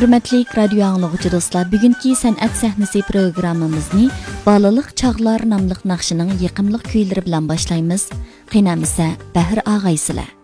Hürmetli radyo anlıqçı dostlar, bugünkü san'at sahnesi programımızı Balaliq Çağlar namlıq naqşının yıqımlıq kuyları bilan başlaymiz. Qinamisa Bahir ağaysılar.